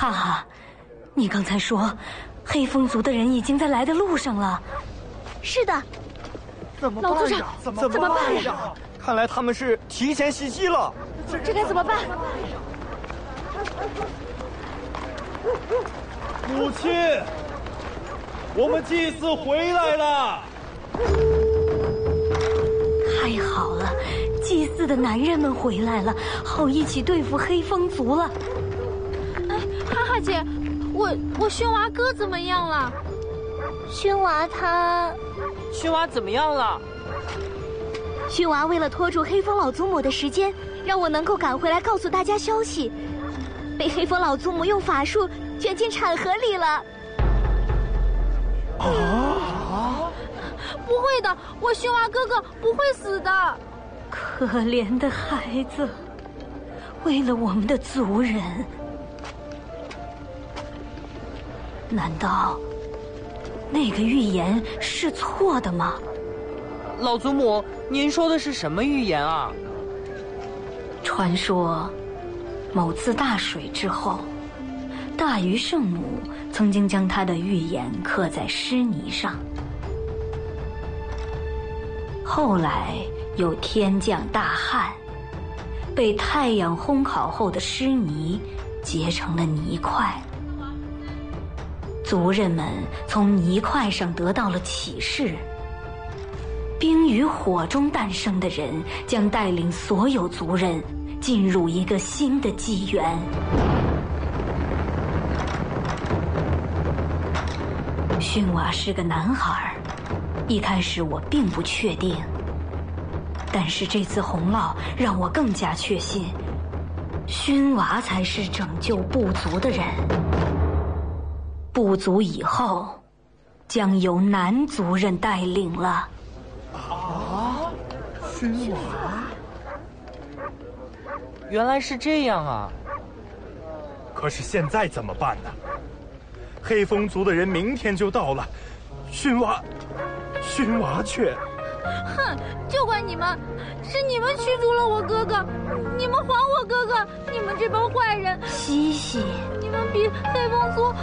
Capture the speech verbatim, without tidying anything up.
哈哈，你刚才说黑风族的人已经在来的路上了。 是的。 怎么办呀？ 老族长， 怎么办呀？ 看来他们是提前袭击了。 这这该怎么办？ 母亲，我们祭司回来了。 太好了，祭祀的男人们回来了，好一起对付黑风族了。 哎，哈哈姐，我我熏娃哥怎么样了？ 熏娃他…… 熏娃怎么样了？ 熏娃为了拖住黑风老祖母的时间，让我能够赶回来告诉大家消息，被黑风老祖母用法术卷进产河里了。 啊！不会的，我熏娃哥哥不会死的。 可怜的孩子，为了我们的族人，难道那个预言是错的吗？ 老祖母，您说的是什么预言啊？ 传说，某次大水之后，大禹圣母曾经将她的预言刻在湿泥上。后来有天降大旱，被太阳烘烤后的湿泥结成了泥块。族人们从泥块上得到了启示，冰与火中诞生的人将带领所有族人进入一个新的纪元。熏娃是个男孩，一开始我并不确定，但是这次洪涝让我更加确信，熏娃才是拯救部族的人。部族以后将由男族人带领了。 啊，熏娃， 原来是这样啊！ 可是现在怎么办呢？黑风族的人明天就到了，熏娃，熏娃却…… 哼，就怪你们，是你们驱逐了我哥哥，你们还我哥哥！你们这帮坏人！ 西西， 你们比黑风族